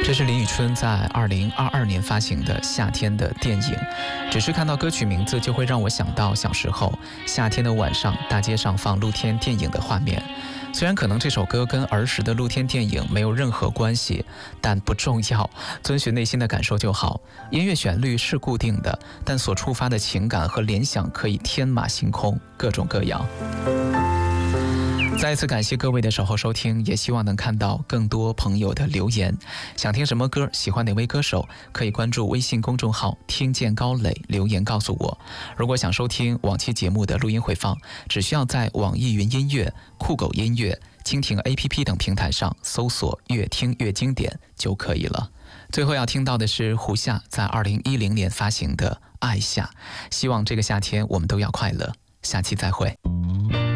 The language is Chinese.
这是林宇春在2022年发行的夏天的电影，只是看到歌曲名字就会让我想到小时候夏天的晚上大街上放露天电影的画面。虽然可能这首歌跟儿时的露天电影没有任何关系，但不重要，遵循内心的感受就好。音乐旋律是固定的，但所触发的情感和联想可以天马行空，各种各样。再一次感谢各位的守候收听，也希望能看到更多朋友的留言。想听什么歌，喜欢哪位歌手，可以关注微信公众号听见高磊，留言告诉我。如果想收听往期节目的录音回放，只需要在网易云音乐、酷狗音乐、蜻蜓 APP 等平台上搜索越听越经典就可以了。最后要听到的是胡夏在2010年发行的《爱夏》，希望这个夏天我们都要快乐。下期再会。